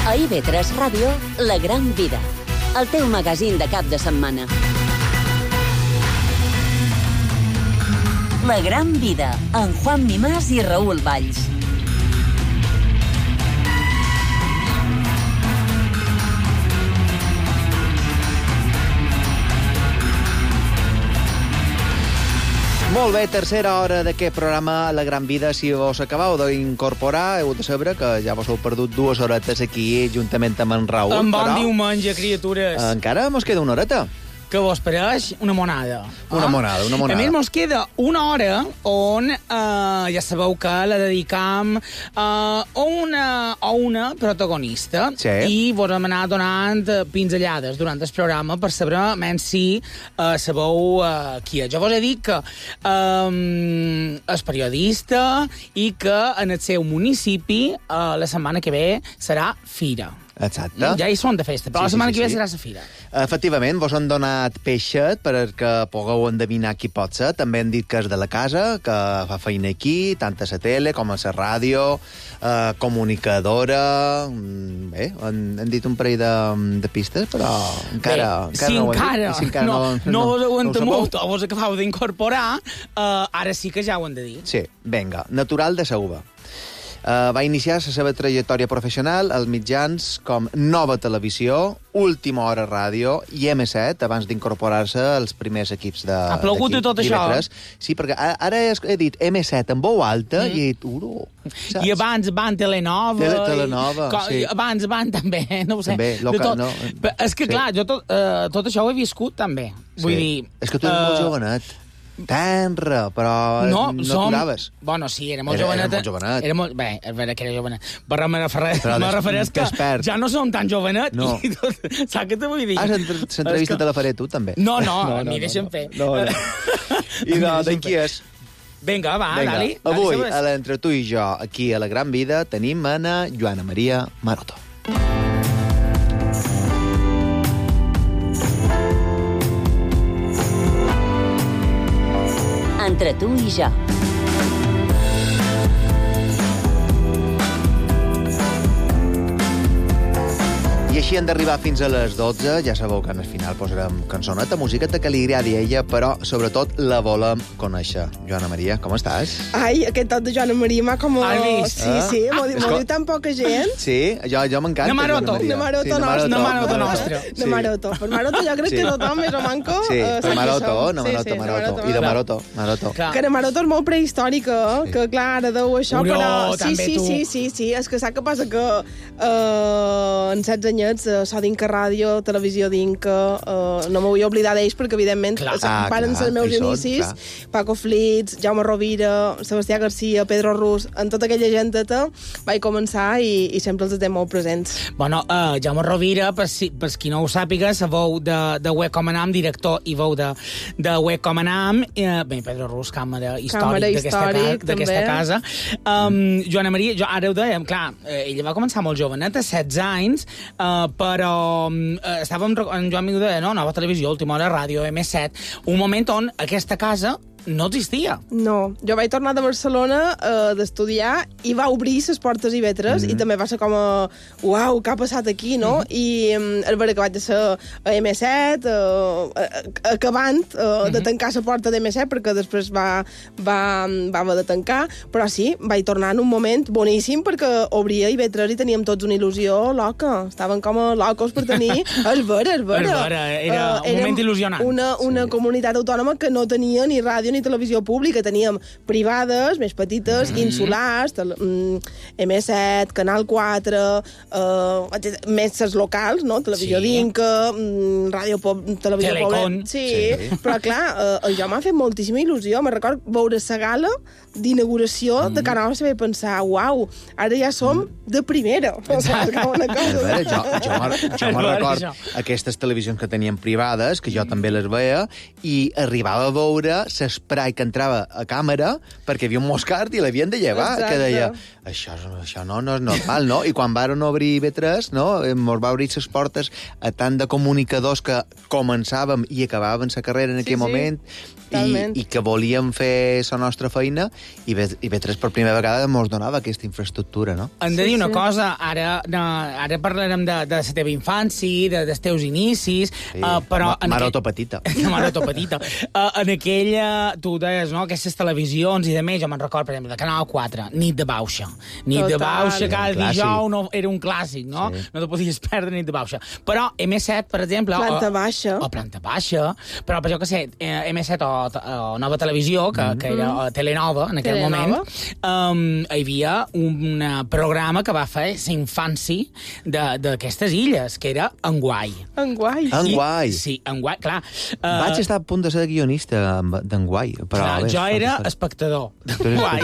A IB3 Ràdio, La Gran Vida, el teu magazín de cap de setmana. La Gran Vida, amb Juan Mimàs i Raül Valls. Molt bé, tercera hora d'aquest programa La Gran Vida. Si vos acabeu d'incorporar, heu de saber que ja vos heu perdut 2 horetes aquí, juntament amb en Raül. En bon diumenge, criatures. Encara mos queda una horeta. Que vos pareix una monada. Una monada. A més, mos queda una hora on ja sabeu que la dedicam a una protagonista. Sí. I vos hem anat donant pinzellades durant el programa per saber menys si sabeu qui és. Jo vos he dit que és periodista i que en el seu municipi la setmana que ve serà fira. Exacte. Ja hi són de festa, però la setmana que ve serà la fira. Efectivament, vos han donat peixet perquè pugueu endevinar qui pot ser. També han dit que és de la casa, que fa feina aquí, tant a la tele com a la ràdio, comunicadora... Bé, han dit un parell de pistes, però encara... Si encara no vos aguanta molt o vos acabeu d'incorporar, ara sí que ja ho han de dir. Sí, vinga, natural de Sauva. Va iniciar la seva trajectòria professional als mitjans com Nova Televisió, Última Hora Ràdio i M7, abans d'incorporar-se als primers equips de... Ha plogut de tot això. Sí, perquè ara he dit M7 en veu alta i he dit uro. Saps? I abans van Telenova. Telenova, sí. Abans van també, no ho sé. També, local, no. És que, clar, jo tot això ho he viscut també. Vull dir... És que tu eres molt jovenet. Tenra, però no t'uraves. Bueno, sí, era molt jovenet. Era molt jovenet. Bé, és vera que era jovenet. Però me refereix que ja no som tan jovenet. No. Saps què te vull dir? L'entrevista te la faré tu, també. No, ni deixa'm fer. I de qui és? Vinga, va, dali. Avui, entre tu i jo, aquí a La Gran Vida, tenim a Joana Maria Maroto. Entre tu i jo. I així hem d'arribar fins a les 12. Ja sabeu que al final posarem cançoneta, musiqueta que li agradi a ella, però sobretot la volem conèixer. Joana Maria, com estàs? Ai, aquest tot de Joana Maria m'ha com... Has vist? Sí, m'ho diu tan poca gent. Sí, jo m'encanta. Namaroto nostre. Namaroto. Per Maroto jo crec que tothom més o manco... Sí, per Maroto. I de Maroto. Que Namaroto és molt prehistòrica, que clar, ara deu això, però... Sí, és que sap què passa, que en 16 anyets so d'Inca Ràdio, Televisió d'Inca, no m'ho vull oblidar d'ells perquè, evidentment, paren els meus inicis, Paco Flitz, Jaume Rovira, Sebastià Garcia, Pedro Rus, en tota aquella genteta vaig començar i sempre els té molt presents. Bueno, Jaume Rovira, per qui no ho sàpiga, la veu de Web Com Anam, director i veu de Web Com Anam, bé, Pedro Rus, càmera històric d'aquesta casa. Joana Maria, ara ho dèiem, clar, ella va començar molt jovenet, a 16 anys, però estàvem, en Joan Miguel deia, Nova Televisió, Última Hora Ràdio, M7, un moment on aquesta casa no existia. No, jo vaig tornar de Barcelona d'estudiar i va obrir les portes IB3 i també va ser com a uau, què ha passat aquí, no? I és vera que vaig ser a M7 acabant de tancar la porta d'M7 perquè després va haver de tancar, però sí, vaig tornar en un moment boníssim perquè obria IB3 i teníem tots una il·lusió loca, estaven com a locos per tenir és vera. Era un moment il·lusionant. Una comunitat autònoma que no tenia ni ràdio ni televisió pública, teníem privades, més petites, insulars, M7, Canal 4, més les locals, no? Televisió d'Inca, Ràdio Televisió Telecom. Sí, però clar, jo m'ha fet moltíssima il·lusió. Me record veure la gala d'inauguració de Canal se vaig pensar, uau, ara ja som de primera. Jo me record aquestes televisions que tenien privades, que jo també les veia, i arribava a veure les parall que entrava a càmera perquè hi havia un moscart i l'havien de llevar, que deia, això no és normal, no? I quan varen obrir IB3, no? Mos va obrir les portes a tant de comunicadors que començàvem i acabàvem la carrera en aquell moment i que volíem fer la nostra feina i IB3 per primera vegada mos donava aquesta infraestructura, no? Hem de dir una cosa, ara parlarem de la teva infància, dels teus inicis, però... Maroto petita. Maroto petita. En aquella, tu deies, no?, aquestes televisions i de més, jo me'n recordo, per exemple, de Canal 4, Nit de Bauxa. Nit de Bauxa, cada dijous era un clàssic, no? No te podies perdre Nit de Bauxa. Però M7, per exemple... Planta baixa. O Planta baixa, però per jo que sé, M7 o Nova Televisió, que era Telenova en aquell moment, hi havia un programa que va fer la infància d'aquestes illes, que era Enguai. Enguai. Sí, Enguai, clar. Vaig estar a punt de ser guionista d'Enguai. Jo era espectador d'Enguai.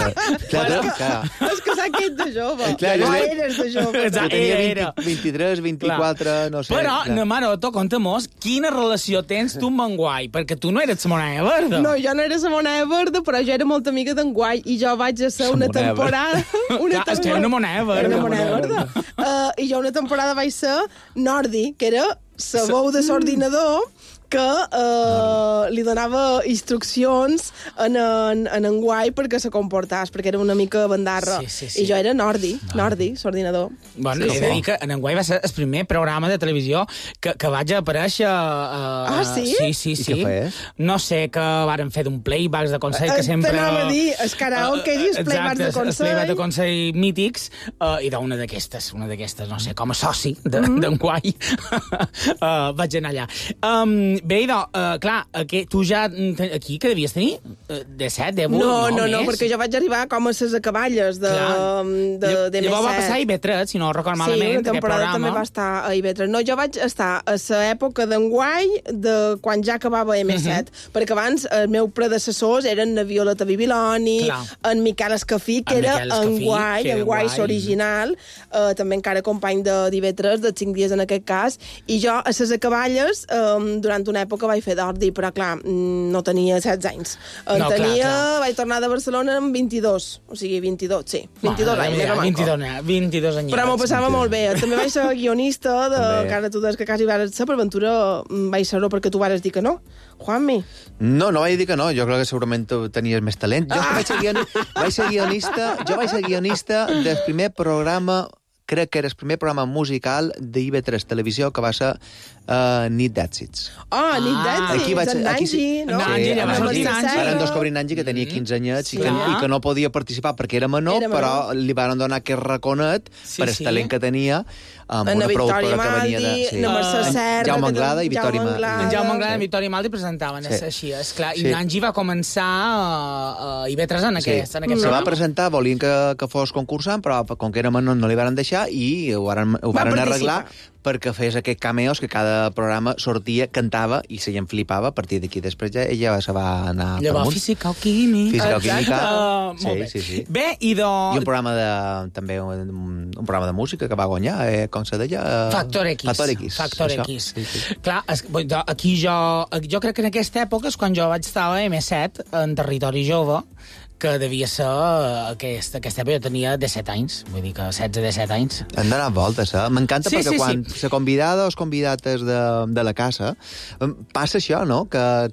És que s'ha quedat de jove. No eres de jove. Tenia 23, 24, no sé. Però, Maroto, conta-mos, quina relació tens tu amb Enguai? Perquè tu no eres la moneda verda. No, jo no era la moneda verda, però jo era molt amiga d'Enguai i jo vaig a ser una temporada... És que era una moneda verda. I jo una temporada vaig ser Nordi, que era la veu de l'ordinador que li donava instruccions en Enguai perquè se comportés, perquè era una mica bandarra. I jo era Nordi, l'ordinador. Bueno, he de dir que en Enguai va ser el primer programa de televisió que vaig aparèixer... sí? Sí. I què feies? No sé, que varen fer d'un playbacks de consell que sempre... T'anava a dir, els karaoke i els playbacks de consell. Els playbacks de consell mítics, i d'una d'aquestes, no sé, com a soci d'Enguai, vaig anar allà. Bé, idò, clar, tu ja aquí que devies tenir? De 7, de 8, no, perquè jo vaig arribar com a ses acaballes de M7. Llavors va passar a IB3, si no record malament, una temporada també va estar a IB3. No, jo vaig estar a l'època d'Enguai, de quan ja acabava M7, perquè abans els meus predecessors eren la Violeta Bibiloni, en Miquel Escafí, que era Enguai l'original, també encara company d'IB3, de 5 dies en aquest cas, i jo a ses acaballes, durant una època vaig fer d'ordi, però clar, no tenia 16 anys. Vaig tornar de Barcelona amb 22, o sigui, 22, sí. 22 anys. 22 anys. Però m'ho passava molt bé. També vaig ser guionista, que ara tu des que quasi vas ser, per ventura vaig ser-ho perquè tu vas dir que no. Juanmi? No vaig dir que no. Jo crec que segurament tu tenies més talent. Jo vaig ser guionista del primer programa, crec que era el primer programa musical d'IV3 Televisió, que va ser Nit d'Èxits. Nit d'Èxits, en Nanji, no? Van descobrir Nanji, que tenia 15 anyets i que no podia participar perquè era menor, però li van donar aquest raconet per el talent que tenia amb una productora que venia de... Jaume Anglada i Victòria Maldi. En Jaume Anglada i Victòria Maldi presentaven, així, esclar. I Nanji va començar a IB3 en aquest programa. Se va presentar, volien que fos concursant, però com que era menor no li van deixar i ho van arreglar perquè fes aquests cameos que cada programa sortia, cantava i se gent flipava. A partir d'aquí després ella se va anar per amunt. Física o química. Sí. Bé, i un programa també un programa de música que va guanyar, com se deia? Factor X. Clar, aquí jo crec que en aquesta època és quan jo vaig estar a M7, en territori jove, que devia ser aquesta època, jo tenia 17 anys, vull dir que 16-17 anys. Han donat voltes, M'encanta perquè quan la convidada o els convidates de la casa passa això, no? Que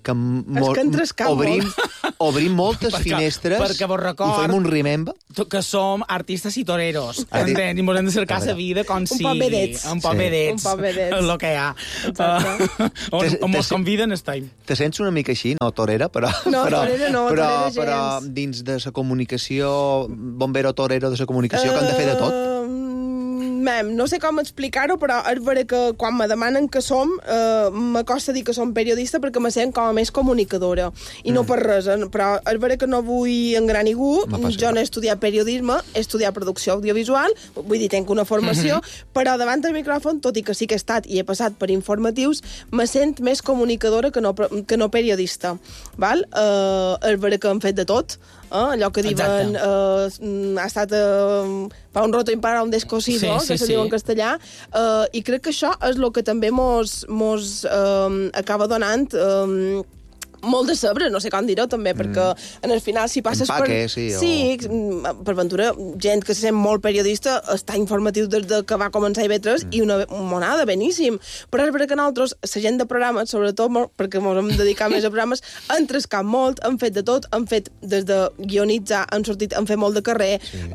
obrim moltes finestres i fem un remember. Que som artistes i toreros, entens? I ens hem de cercar la vida com si... Un poc vedets. El que hi ha. On mos conviden estem. Te sents una mica així, no torera, però... No, torera no, torera gens. Però dins de la comunicació, bombero torero de la comunicació, que han de fer de tot? No sé com explicar-ho, però és vera que quan me demanen que som, m'acosta dir que som periodista perquè me sent com a més comunicadora. I no per res, però és vera que no vull engrar ningú. Jo no he estudiat periodisme, he estudiat producció audiovisual, vull dir, tenc una formació, però davant del micròfon, tot i que sí que he estat i he passat per informatius, me sent més comunicadora que no periodista. Val? És vera que hem fet de tot, allò que diuen ha estat pa un roto impara un descosido, que se diu en castellà, i crec que això és el que també mos acaba donant molt de sabre, no sé com dir-ho també, perquè en el final si passes Empaque, per... sí, per ventura, gent que se sent molt periodista està informatiu des que va començar IB3 i una monada, beníssim. Però és perquè nosaltres, la gent de programes, sobretot perquè ens hem dedicat més a programes, han trescat molt, han fet de tot, han fet des de guionitzar, han fet molt de carrer,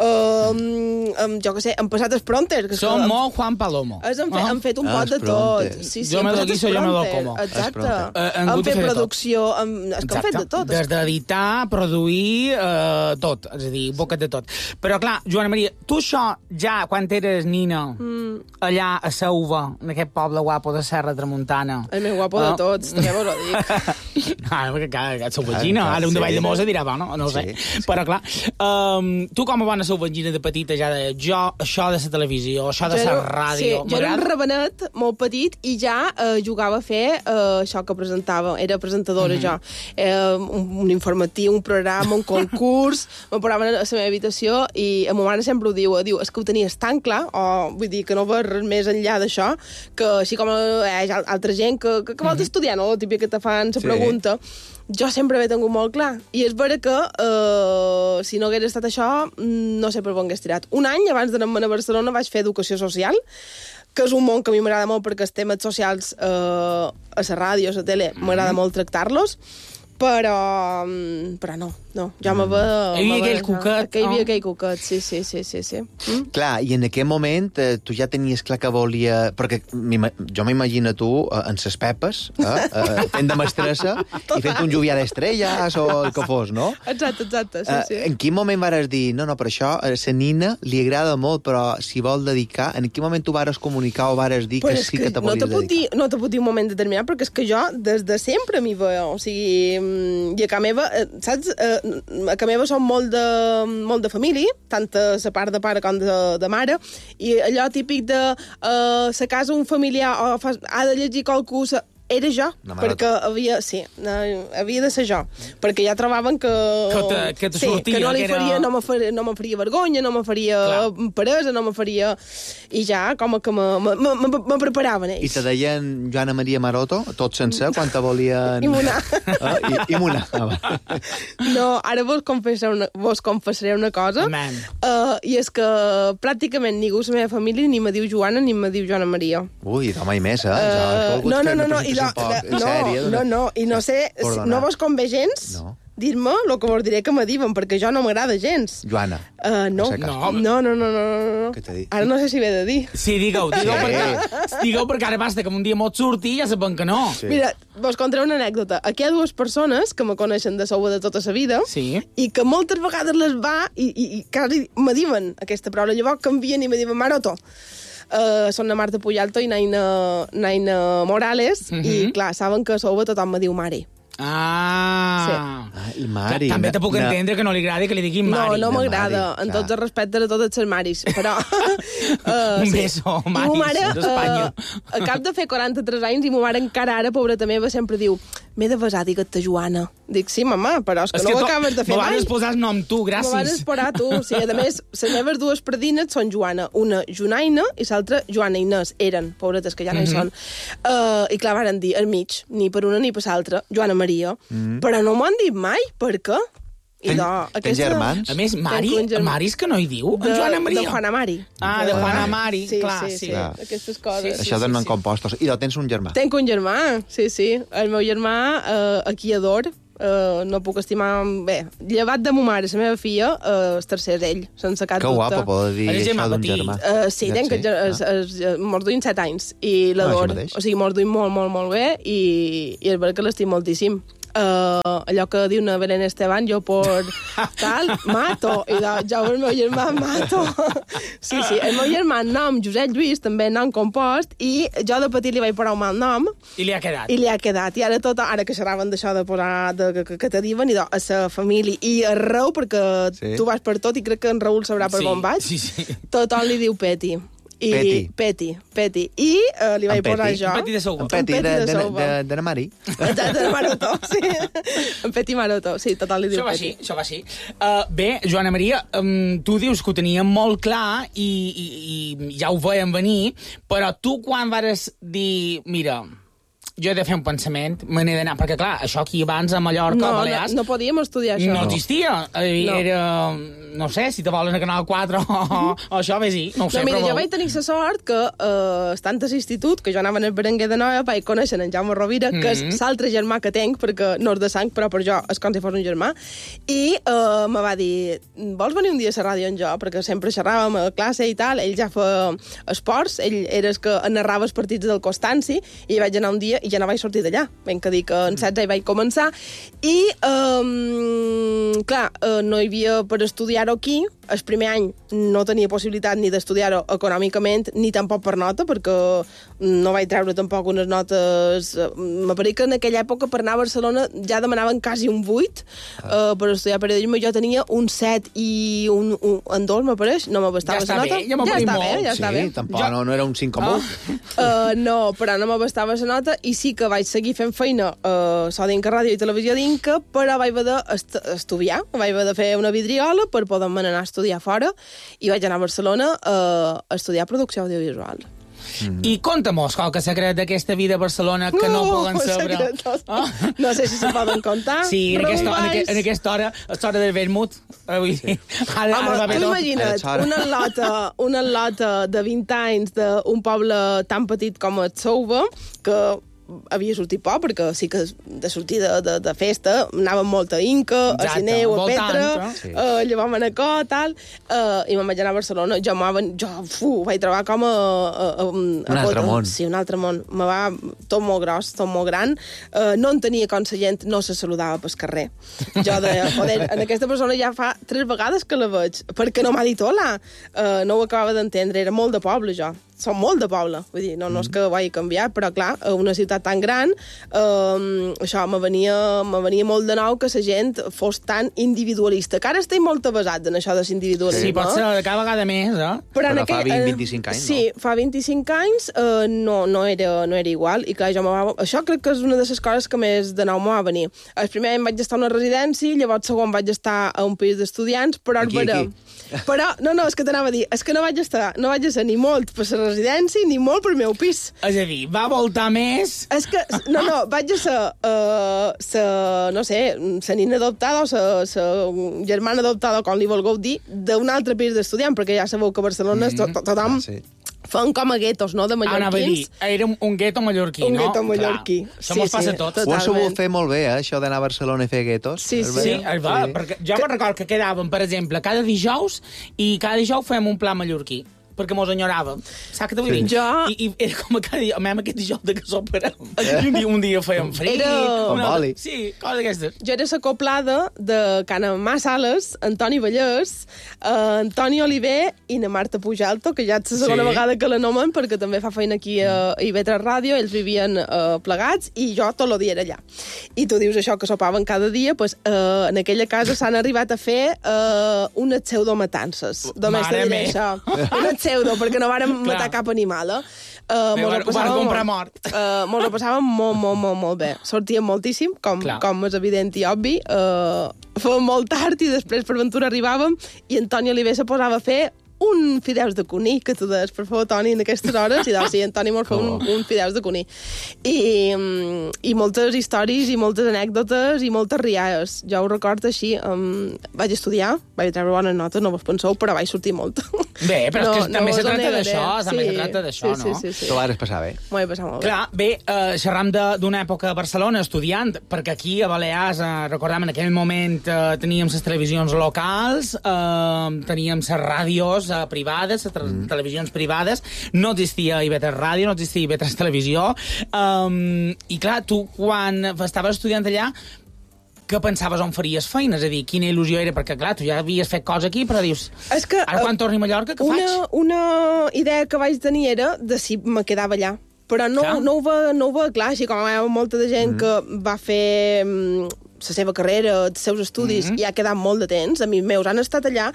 jo què sé, han passat els prompters. Som molt Juan Palomo. Han fet un pot de tot. Sí, jo me lo guiso, jo me lo como. Exacte. Han fet producció, és que han fet de tot. Des d'editar, produir, tot, és a dir, boca de tot. Però clar, Joana Maria, tu això ja, quan eres nina, allà a Sauva, en aquest poble guapo de Serra Tramuntana... El més guapo de tots, també vos ho dic. Perquè clar, sauvagina, ara un de Vall de Mosa dirà, bueno, no ho sé. Però clar, tu com a bona sauvagina de petita ja de jo, això de la televisió, això de la ràdio... Sí, jo era un rabenet molt petit i ja jugava a fer això que presentava, era presentadora jo. Un informatiu, un programa, un concurs, me posaven a la meva habitació i a ma mare sempre ho diu, és que ho tenies tan clar, o vull dir que no veus res més enllà d'això, que així com hi ha altra gent que vols estudiar, no? La típica que te fan la pregunta, jo sempre he tingut molt clar. I és vera que si no hagués estat això, no sé per on hagués tirat. Un any, abans d'anar-me'n a Barcelona, vaig fer educació social, que és un món que a mi m'agrada molt perquè els temes socials a la ràdio, a la tele, m'agrada molt tractar-los, però no, ja me ve... Hi havia aquell cuquet. Hi havia aquell cuquet, sí. Clar, i en aquell moment tu ja tenies clar que volia... Perquè jo m'imagino tu en ses pepes, fent de mestressa i fent un Lluvia d'estrelles o el que fos, no? Exacte, sí. En quin moment vares dir, no, però això a la nina li agrada molt, però si vol dedicar, en quin moment tu vares comunicar o vares dir que sí que te volies dedicar? No te puc dir un moment determinat, perquè és que jo des de sempre m'hi veo, o sigui... I a Ca meva, saps? A Ca meva som molt de família, tant a la part de pare com de mare, i allò típic de la casa un familiar ha de llegir qualcú... Era jo, perquè havia de ser jo, perquè ja trobaven que no li faria, no me faria vergonya, no me faria peresa, no me faria... I ja, com que me preparaven ells. I te deien Joana Maria Maroto, tot sencer, quan te volien... Imunar. Imunar. No, ara vos confessaré una cosa, i és que pràcticament ningú a la meva família ni me diu Joana ni me diu Joana Maria. Ui, home, i més, No, i no sé, no vos convé gens dir-me el que vos diré que me diuen, perquè jo no m'agrada gens. Joana. No. Què t'he dit? Ara no sé si ve de dir. Sí, digueu, perquè ara basta que un dia m'ho surti i ja saben que no. Mira, vos contaré una anècdota. Aquí hi ha dues persones que me coneixen de Sauva de tota la vida i que moltes vegades les va i quasi me diuen aquesta paraula. Llavors canvien i me diuen Maroto. Són la Marta Puyalto i Naina Morales, i clar, saben que a Sauva tothom me diu Mari. I Mari. També te puc entendre que no li agradi que li diguin Mari. No m'agrada, en tots els respectes a totes les Maris, però... Un beso, Maris, d'Espanya. A cap de fer 43 anys, i ma mare encara ara, pobreta meva, sempre diu m'he de besar, digue't-te Joana. Dic, sí, mama, però és que no ho acabes de fer mai. Me vas posar el nom tu, gràcies. Me vas esperar tu. Sí, a més, les meves dues predines són Joana. Una Jonaina i l'altra Joana Inés. Eren, pobretes, que ja no hi són. I clar, varen dir, al mig, ni per una ni per l'altra, Joana Maria. Però no m'ho han dit mai. Per què? Tens germans? A més, Mari és que no hi diu? Joana Maria? De Juana Mari. De Juana Mari, clar. Sí, aquestes coses. Això donen compostos. I tens un germà? Tenc un germà, sí. El meu germà, aquí ador, no puc estimar... Bé, llevat de ma mare, la meva filla, el tercer d'ell, sense cap dubte. Que guapo poder dir això d'un germà. Sí, mos duim 7 anys, i l'ador. O sigui, mos duim molt, molt, molt bé, i és veritat que l'estim moltíssim. Allò que diu una Belén Esteban, jo por tal, mato. I jo el meu germà mato. Sí, el meu germà nom Josep Lluís, també nom compost, i jo de petit li vaig posar un mal nom. I li ha quedat. I ara que xerraven d'això de posar, que te diuen, i a la família, i arreu, perquè tu vas per tot, i crec que en Raül sabrà per on vaig, tothom li diu Peti. Peti. I li vaig posar jo. Peti de Sauva. Peti de Mari. De Maroto, sí. En Peti Maroto, sí, total li diu Peti. Això va així. Bé, Joana Maria, tu dius que ho teníem molt clar i ja ho veiem venir, però tu quan vares dir, mira, jo he de fer un pensament, me n'he d'anar, perquè clar, això aquí abans a Mallorca, a Balears... No podíem estudiar això. No existia. Era, no sé, si te volen a Canal 4 o això, ves-hi, no ho sé, mira, però... jo vaig tenir la sort que, estant a l'institut, que jo anava al Berenguer de Noia, vaig conèixer en Jaume Rovira, que és l'altre germà que tenc, perquè no és de sang, però per jo és com si fos un germà, i me va dir, vols venir un dia a la ràdio amb jo? Perquè sempre xerràvem a classe i tal, ell ja fa esports, ell era el que narrava els partits del Constanci, i vaig anar un dia i ja no vaig sortir d'allà. Ben que dir que en 16 hi vaig començar. I, clar, no hi havia per estudiar-ho aquí. El primer any no tenia possibilitat ni d'estudiar-ho econòmicament, ni tampoc per nota, perquè no vaig treure tampoc unes notes... M'apareix que en aquella època per anar a Barcelona ja demanaven quasi un 8 per estudiar periodisme. Jo tenia un 7 i un 2, m'apareix. No m'abastava la nota. Ja està bé, ja està bé. Sí, tampoc no era un 5,1. No, però no m'abastava la nota i sí que vaig seguir fent feina a Dinca Ràdio i Televisió d'Inca, però vaig haver d'estudiar, vaig haver de fer una vidriola per poder-me anar a estudiar fora i vaig anar a Barcelona a estudiar producció audiovisual. I conta-mos qualque secret d'aquesta vida a Barcelona que no poden saber. No sé si se poden contar. Sí, en aquesta hora, és hora del vermut. Home, tu imagina't una lota de 20 anys d'un poble tan petit com el Souva, que havia sortit poc, perquè sí que de sortir de festa anàvem molt a Inca, a Sineu, a Petra, llavors a Manacor, tal, i me'n vaig anar a Barcelona. Jo vaig trobar com un altre món. Sí, un altre món. Me va tot molt gros, tot molt gran. No en tenia com la gent no se saludava pel carrer. Jo deia, joder, en aquesta persona ja fa 3 vegades que la veig, perquè no m'ha dit hola. No ho acabava d'entendre, era molt de poble, jo. Som molt de poble, vull dir, no és que ho hagi canviat, però clar, a una ciutat tan gran, això me venia molt de nou que la gent fos tan individualista, que ara estic molt avasat en això de l'individualisme. Sí, pot ser cada vegada més, Però fa 20-25 anys, no? Sí, fa 25 anys no era igual, i clar, això crec que és una de les coses que més de nou m'ho va venir. El primer any vaig estar a una residència, llavors el segon vaig estar a un pis d'estudiants, però però, és que t'anava a dir, és que no vaig estar ni molt per la residència ni molt pel meu pis. És a dir, va voltar més... És que, vaig a ser, no sé, la nina adoptada o la germana adoptada, com li vulgueu dir, d'un altre pis d'estudiant, perquè ja sabeu que a Barcelona tothom... Fan com a guetos, no?, de mallorquins. Era un gueto mallorquí, no? Un gueto mallorquí. Això mos passa a tots. Ho has sabut fer molt bé, això d'anar a Barcelona i fer guetos. Sí. Perquè jo me'n recordo que quedàvem, per exemple, cada dijous, i cada dijous fèiem un pla mallorquí, perquè mos enyoràvem. Saps què t'ho vull dir? I era com cada dia, aquest dijous de que soparem. I un dia fèiem frit. Sí, coses d'aquestes. Jo era l'acoplada de Cana Mà Sales, Antoni Vallès, Antoni Oliver i na Marta Pujalto, que ja és la segona vegada que la nomen, perquè també fa feina aquí a IB3 Ràdio, ells vivien plegats, i jo tot el dia era allà. I tu dius això, que sopaven cada dia, doncs en aquella casa s'han arribat a fer unes pseudomatances. Només te diré això. Unes pseudo, perquè no vàrem matar cap animal, Ho van comprar mort. Mos ho passàvem molt bé. Sortíem moltíssim, com és evident i obvi. Fèiem molt tard i després per ventura arribàvem i Antoni Oliver se posava a fer un fideus de cuní, que tu deies, per favor, Toni, en aquestes hores, i doncs sí, Antoni mos fa un fideus de cuní. I moltes històries, i moltes anècdotes, i moltes rialles. Jo ho recordo així. Vaig estudiar, vaig treure bones notes, no vos penseu, però vaig sortir molt. Bé, però és que també se tracta d'això, també se tracta d'això, no? Sí. T'ho vas passar bé. M'ho vaig passar molt bé. Clar, bé, xerram d'una època a Barcelona estudiant, perquè aquí a Balears, recordem, en aquell moment teníem les televisions locals, teníem les ràdios privades, televisions privades, no existia IB3 Ràdio, no existia IB3 Televisió, i clar, tu quan estaves estudiant allà, què pensaves on faries feina? És a dir, quina il·lusió era? Perquè, clar, tu ja havies fet cosa aquí, però dius, ara quan torni a Mallorca, què faig? Una idea que vaig tenir era de si me quedava allà. Però no ho veia clar, així com hi ha molta de gent que va fer la seva carrera, els seus estudis, i ha quedat molt de temps. A mi meus han estat allà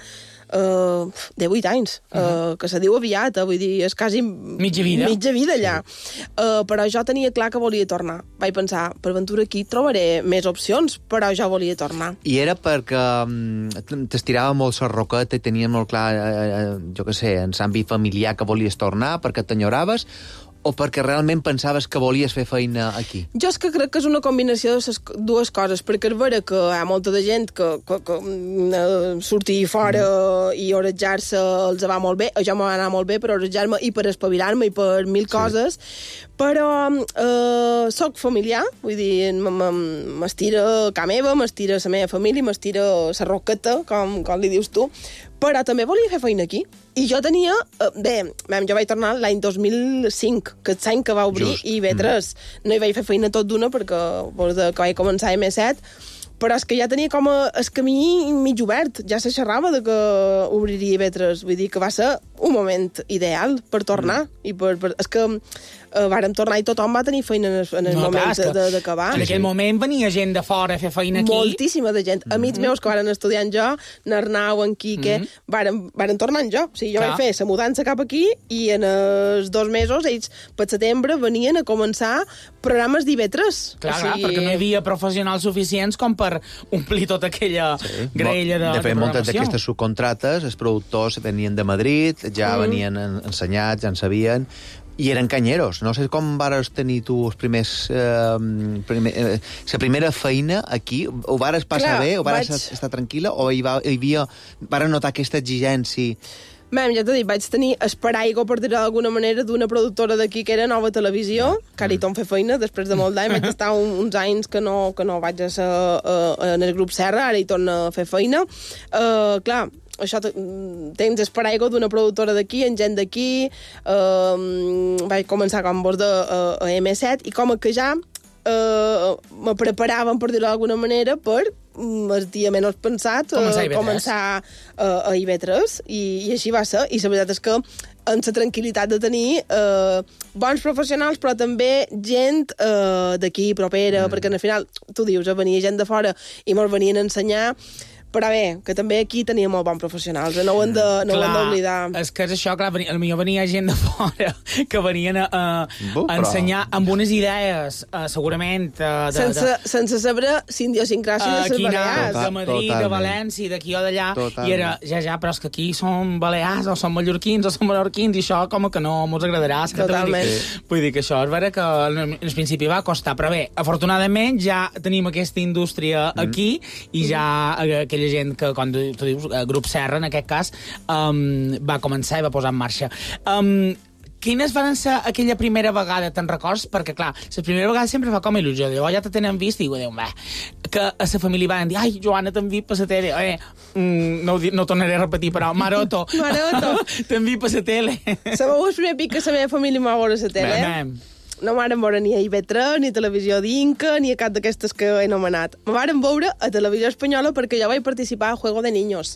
18 anys, que se diu aviat, vull dir, és quasi mitja vida allà. Però jo tenia clar que volia tornar. Vaig pensar, per ventura aquí trobaré més opcions, però jo volia tornar. I era perquè t'estirava molt la roqueta i tenies molt clar, jo què sé, en l'àmbit familiar que volies tornar, perquè t'enyoraves, o perquè realment pensaves que volies fer feina aquí? Jo és que crec que és una combinació de les dues coses, perquè és vera que hi ha molta de gent que sortir fora i oratjar-se els va molt bé, jo m'ho va anar molt bé per oratjar-me i per espavilar-me i per mil coses, però soc familiar, vull dir, m'estira ca meva, m'estira la meva família, m'estira la roqueta, com li dius tu, però també volia fer feina aquí. I jo tenia... jo vaig tornar l'any 2005, que és l'any que va obrir IB3. No hi vaig fer feina tot d'una, perquè des que vaig començar a M7, però és que ja tenia com el camí mig obert. Ja se xerrava de que obriria IB3. Vull dir que va ser un moment ideal per tornar. És que vàrem tornar i tothom va tenir feina en el moment d'acabar. En aquell moment venia gent de fora a fer feina aquí. Moltíssima de gent. Amics meus que varen estudiar jo, n'Arnau, en Quique, varen tornar jo. O sigui, jo vaig fer la mudança cap aquí i en els 2 mesos ells per setembre venien a començar programes d'IB3. Clar, perquè no hi havia professionals suficients com per omplir tota aquella graella de fet, moltes d'aquestes subcontrates, els productors venien de Madrid, ja venien ensenyats, ja en sabien, i eren canyeros. No sé com vares tenir tu els primers... la primera feina aquí, ho vares passar bé, ho vares estar tranquil·la, o hi havia... Vares notar aquesta exigència... Ja t'he dit, vaig tenir esparaigua, per dir-ho d'alguna manera, d'una productora d'aquí que era Nova Televisió, que ara hi torno a fer feina, després de molt d'any, vaig estar uns anys que no vaig ser en el grup Serra, ara hi torno a fer feina. Clar, això tens esparaigua d'una productora d'aquí, en gent d'aquí, vaig començar com vos a M7, i com que ja me preparaven, per dir-ho d'alguna manera, per el dia menys pensat començar a IB3, i així va ser. I la veritat és que amb la tranquil·litat de tenir bons professionals, però també gent d'aquí, propera, perquè al final, tu dius, venia gent de fora i me'ls venien a ensenyar, però bé, que també aquí tenia molt bons professionals, no ho hem d'oblidar. És que és això, clar, potser venia gent de fora que venien a ensenyar amb unes idees, segurament... Sense saber si idiosincràsia de les Balears. De Madrid, de València, d'aquí o d'allà, i era, però és que aquí som balears, o som mallorquins, o som menorquins, i això com que no mos agradarà. Totalment. Vull dir que això és vera que al principi va costar, però bé, afortunadament ja tenim aquesta indústria aquí, i ja aquella gent que, com tu dius, Grup Serra, en aquest cas, va començar i va posar en marxa. Quines van ser aquella primera vegada, te'n records? Perquè, clar, la primera vegada sempre fa com il·lusió. Llavors ja te tenen vist i diu, que a la família van dir, ai, Joana, t'han vist per la tele. No tornaré a repetir, però Maroto. T'han vist per la tele. Sabeu el primer pic que la meva família m'ha veure a la tele? No m'han veure ni a IB3, ni a Televisió d'Inca, ni a cap d'aquestes que he anomenat. Me varen veure a Televisió Espanyola perquè jo vaig participar a Juego de Niños.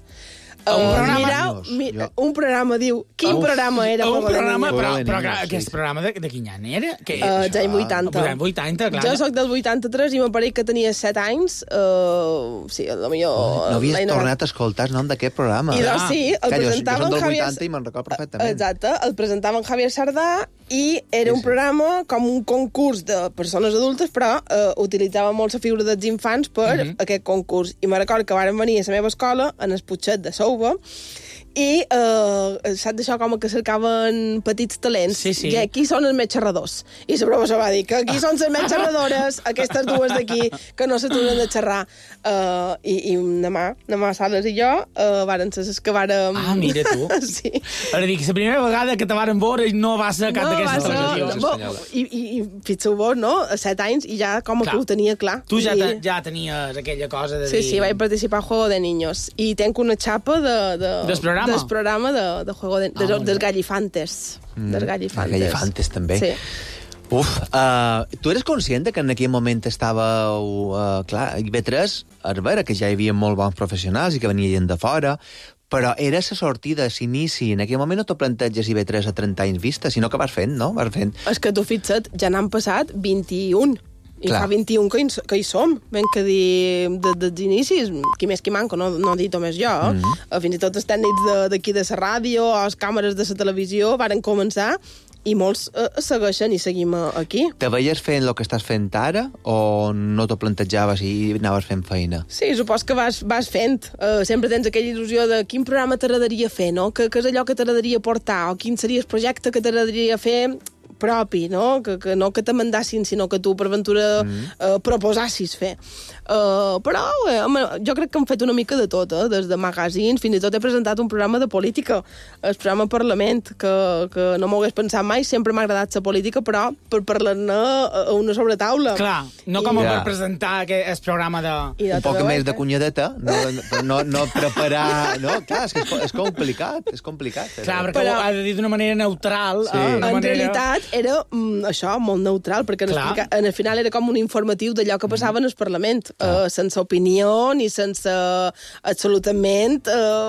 Un programa, diu. Quin programa era Juego de Niños? Però aquest programa de quin any era? Dels anys 80. 80, clar. Jo soc del 83 i m'apareix que tenia 7 anys. Sí, potser... No havies tornat a escoltar el nom d'aquest programa. I doncs sí, el presentaven Javier... Jo soc del 80 i me'n record perfectament. Exacte, el presentaven Javier Sardà i era un programa com un concurs de persones adultes, però utilitzava molt la figura dels infants per aquest concurs. I me record que varen venir a la meva escola, en el Putxet de Souva, i saps d'això com que cercaven petits talents. Sí. I aquí són els més xerradors. I la professora va dir que aquí són les més xerradores, aquestes dues d'aquí, que no s'aturen de xerrar. I demà Sales i jo varen ser les que vàrem... Ah, mira tu. Sí. Ara dic, la primera vegada que te varen veure no va ser cap d'aquestes televisions. I fixeu vos, no? A 7 anys, i ja com que ho tenia clar. Tu ja tenies aquella cosa de dir... Sí, vaig participar a Juego de Niños. I tenc una xapa del programa de Juego de... dels Gallifantes. Dels Gallifantes, també. Sí. Tu eres conscient que en aquell moment estàveu... clar, IB3, a veure que ja hi havia molt bons professionals i que venia gent de fora, però era la sortida, l'inici. En aquell moment no t'ho planteges IB3 a 30 anys vista, sinó que vas fent, no? És que tu fixa't, ja n'han passat 21. I fa 21 que hi som, ben que dir dels inicis, qui més qui manco, no dit més jo. Fins i tot els tècnics d'aquí de la ràdio o les càmeres de la televisió varen començar i molts segueixen i seguim aquí. Te veies fent el que estàs fent ara o no t'ho plantejaves i anaves fent feina? Sí, supos que vas fent. Sempre tens aquella il·lusió de quin programa t'agradaria fer, no? Que és allò que t'agradaria portar o quin seria el projecte que t'agradaria fer propi, no? Que no que te mandassin, sinó que tu per ventura proposassis fer. Però home, jo crec que hem fet una mica de tot, des de magazines, fins i tot he presentat un programa de política, el programa Parlament, que no m'ho hagués pensat mai, sempre m'ha agradat la política, però per parlar-ne a una sobretaula. Clar, no com per presentar el programa de... Un poc més de cunyadeta, no preparar... No, clar, és complicat, és complicat. Clar, perquè ho ha de dir d'una manera neutral. Sí. En realitat era això, molt neutral, perquè en el final era com un informatiu d'allò que passava en el Parlament, sense opinió ni sense absolutament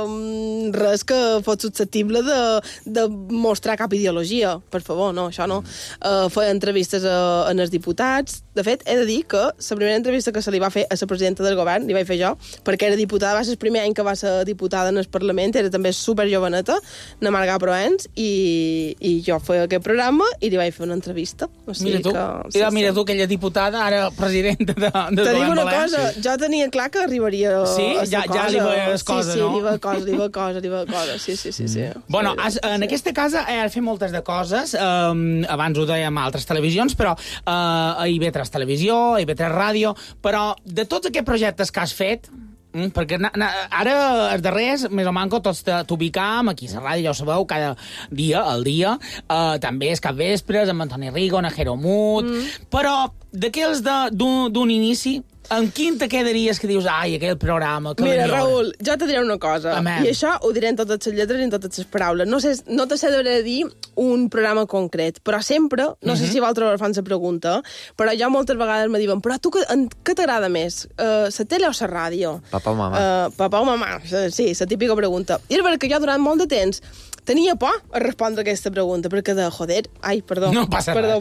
res que fos susceptible de mostrar cap ideologia. Per favor, no, això no. Feia entrevistes en els diputats. De fet, he de dir que la primera entrevista que se li va fer a la presidenta del govern, li vaig fer jo, perquè era diputada, va ser el primer any que va ser diputada en el Parlament, era també superjoveneta, na Marga Proens, i jo feia aquest programa i li vaig fer una entrevista. O sigui mira tu, aquella diputada, ara presidenta de Te dic una cosa, jo tenia clar que arribaria a cosa. Ja li veies cosa, no? Sí, li veia cosa, sí. Bueno, en aquesta casa has fet moltes de coses, abans ho dèiem a altres televisions, però a IB3 Televisió, a IB3 Ràdio, però de tots aquests projectes que has fet, perquè ara els darrers, més o manco, tots t'ubicam aquí a la ràdio, ja ho sabeu, cada dia, al dia, també és capvespres, amb Antoni Rigo, Najero Mut, però d'aquells d'un inici, amb quin te quedaries que dius, ai, aquell programa... Mira, Raül, jo te diré una cosa, i això ho diré en totes les lletres i en totes les paraules. No te sé de dir un programa concret, però sempre, no sé si vosaltres fan la pregunta, però jo moltes vegades me diuen, però tu què t'agrada més, la tele o la ràdio? Papa o mamà. Papa o mamà, sí, la típica pregunta. I és veritat que jo durant molt de temps tenia por a respondre aquesta pregunta, perquè perdó. No passa res.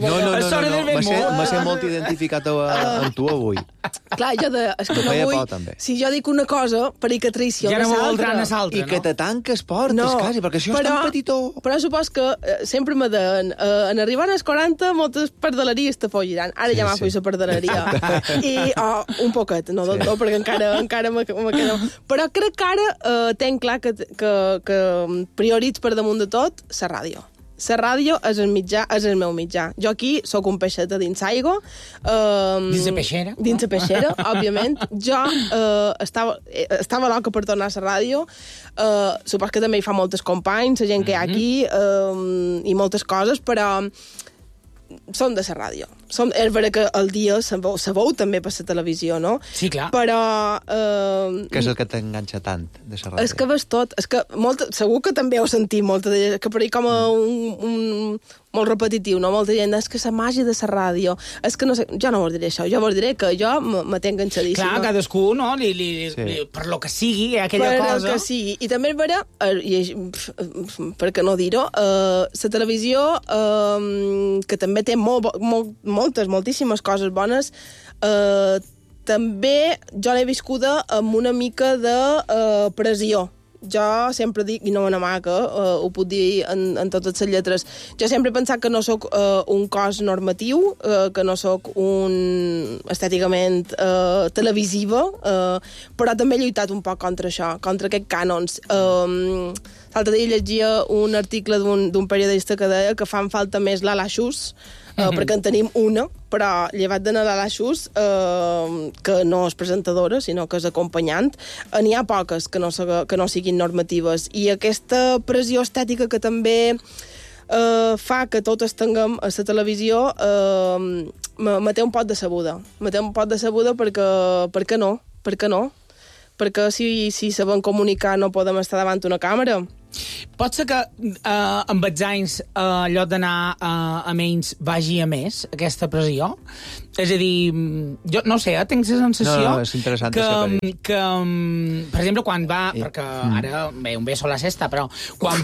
No. M'ha ser molt identificat amb tu avui. Clar, és que no vull... Si jo dic una cosa, per que traïció ja no voldran a l'altra, no? I que te tanques portes, quasi, perquè això és tan petitó. Però supos que sempre me deien, en arribar als 40, moltes pardaleries te folliran. Ara ja m'ha fet la pardaleria. I un poquet, no del tot, perquè encara me quedo... Però crec que ara tenc clar que prioritzo per damunt de tot la ràdio. La ràdio és el meu mitjà. Jo aquí sóc un peixeta dins aigua. Dins la peixera? Dins la peixera, òbviament. Jo estava loca per tornar a la ràdio. Supos que també hi fa moltes companys, la gent que hi ha aquí, i moltes coses, però som de la ràdio. És vera que el dia se veu també per la televisió, no? Sí, clar. Però... Què és el que t'enganxa tant de la ràdio? És que ves tot. És que segur que també heu sentit molta de... Que per ahí com un molt repetitiu, no? Molta gent, és que la màgia de la ràdio... És que no sé... Jo no vos diré això. Jo vos diré que jo me tenc enganxadíssima. Clar, cadascú, no? Per lo que sigui, aquella cosa... Per lo que sigui. I també és vera, per què no dir-ho, la televisió, que també té moltíssimes coses bones, també jo l'he viscuda amb una mica de pressió. Jo sempre dic, i no me n'amaca, ho puc dir en totes les lletres, jo sempre he pensat que no sóc un cos normatiu, que no sóc estèticament televisiva, però també he lluitat un poc contra això, contra aquests cànons. L'altre dia llegia un article d'un periodista que deia que fan falta més Lala Xus, perquè en tenim una, però llevat de Lala Xus, que no és presentadora, sinó que és acompanyant, n'hi ha poques que no siguin normatives. I aquesta pressió estètica que també fa que totes tinguem a la televisió me té un pot de sabuda. Me té un pot de sabuda perquè... Per què no? Perquè si sabem comunicar no podem estar davant una càmera. Pot ser que amb els anys allò d'anar a menys vagi a més, aquesta pressió? És a dir, jo no sé, tinc la sensació és interessant que per exemple, quan va... Perquè ara, un beso a la sexta, però quan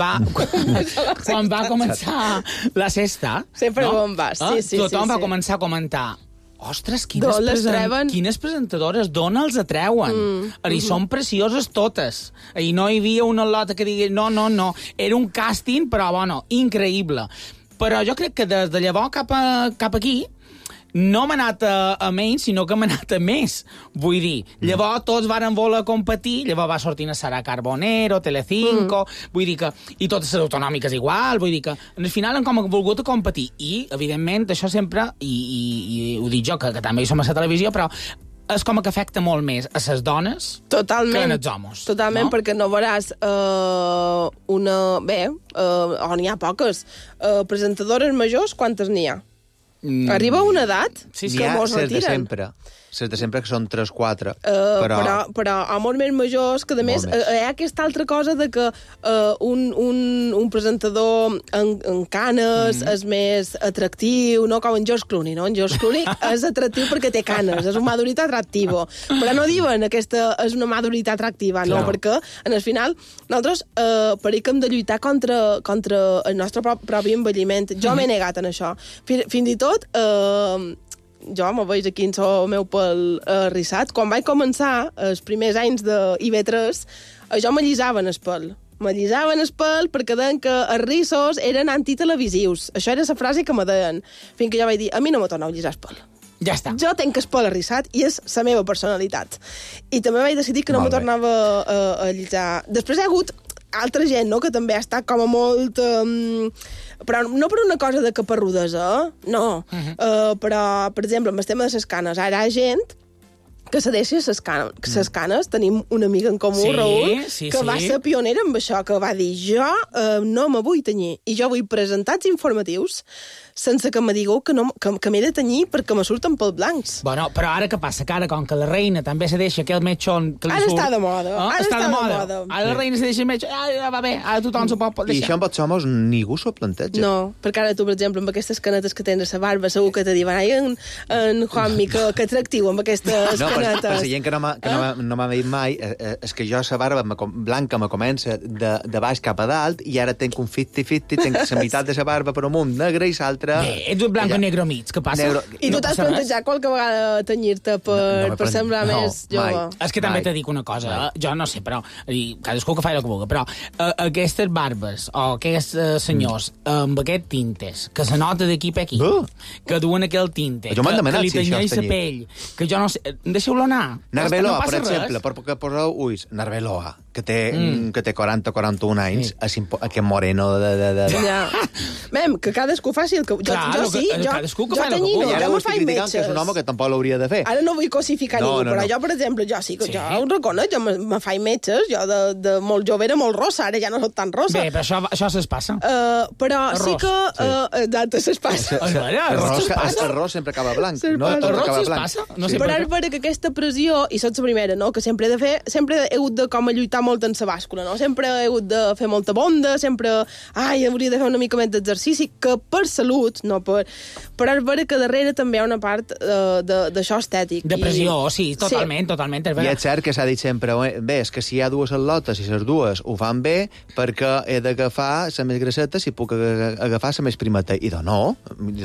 va començar la sexta... Sempre on va, sí. Tothom va començar a comentar... Ostres, quines presentadores, d'on els atreuen? I són precioses totes. I no hi havia una lota que digui no. Era un càsting, però, bueno, increïble. Però jo crec que des de llavors cap aquí no m'ha anat a menys, sinó que m'ha anat a més. Vull dir, llavors tots varen voler competir, llavors va sortir a Sara Carbonero, Telecinco, vull dir que... I totes les autonòmiques igual, vull dir que al final han com volgut competir. I, evidentment, això sempre, i ho dic jo, que també hi som a la televisió, però és com que afecta molt més a les dones que als homes. Totalment, no? Perquè no veuràs una... Bé, n'hi ha poques. Presentadores majors, quantes n'hi ha? Arriba una edat que mos retiren. De sempre. Les de sempre, que són 3-4. Però homes més majors, que a més hi ha aquesta altra cosa de que un presentador en canes és més atractiu, no com en George Clooney, no? En George Clooney és atractiu perquè té canes, és un maduritat atractivo. Però no diuen aquesta és una maduritat atractiva, no? Perquè, en el final, nosaltres pareix que hem de lluitar contra el nostre propi envelliment. Jo m'he negat en això. Fins i tot... jo me veig aquí en el meu pèl rissat. Quan vaig començar els primers anys de IB3, jo me llisaven el pèl. Me llisaven el pèl perquè deien que els rissos eren antitelevisius. Això era la frase que me deien. Fins que jo vaig dir, a mi no me torneu a llisar el pèl. Ja està. Jo tenc el pèl arrissat i és la meva personalitat. I també vaig decidir que no me tornava a llisar. Després hi ha hagut altra gent, no?, que també ha estat com a molt... però no per una cosa de caparrudesa, no. Però, per exemple, amb el tema de les canes, ara hi ha gent que se deixa les canes. Tenim una amiga en comú, Raül, que va ser pionera amb això, que va dir, jo no me vull tenyir, i jo vull presentats informatius sense que me digueu que m'he de tenyir perquè me surten pels blancs. Bueno, però ara què passa? Que ara, com que la reina també se deixa aquell metxon que li surt... Ara està de moda. Està de moda. Ara la reina se deixa el metxon, ja va bé, ara tothom s'ho pot deixar. I això en pots homes ningú s'ho planteja. No, perquè ara tu, per exemple, amb aquestes canetes que tens a la barba, segur que te diuen, ai, en Juanmi, que atractiu amb aquestes canetes. Per la gent que no m'ha dit mai, és que jo la barba blanca me comença de baix cap a dalt i ara tenc un 50-50, tenc la meitat de la barba per amunt negra i l'altra... Ets un blanc negro mig, què passa? I tu t'has plantejat qualque vegada tenyir-te per semblar més jove? És que també te dic una cosa, jo no sé, però cadascú que fa el que vulgui, però aquestes barbes o aquests senyors amb aquests tintes, que se nota d'aquí per aquí, que duen aquell tinte, que li tenyeix la pell, que jo no sé... Deixeu-lo anar. Narbeloa, per exemple, perquè poseu ulls, Narbeloa, que té 40-41 anys, aquest moreno de... Mem, que cadascú faci el que... Jo sí, jo tenyino, jo me faig metges. Que és un home que tampoc l'hauria de fer. Ara no vull cosificar ningú, però jo, per exemple, jo ho reconec, jo me faig metges, jo de molt jove era molt rossa, ara ja no soc tan rossa. Bé, però això se'ls passa. Però sí que... Exacte, se'ls passa. El ros sempre acaba blanc. El ros se'ls passa. Però és vera que aquesta pressió, i sots la primera, no?, que sempre he hagut de com a lluitar molt en la bàscula, no? Sempre he hagut de fer molta bonda, sempre... Ai, hauria de fer una mica més d'exercici, que per salut, no per... Però és vera que darrere també hi ha una part d'això estètic. De pressió, sí, totalment. I és cert que s'ha dit sempre, bé, és que si hi ha dues atletes i les dues ho fan bé, perquè he d'agafar la més grasseta si puc agafar la més primeta. I de no.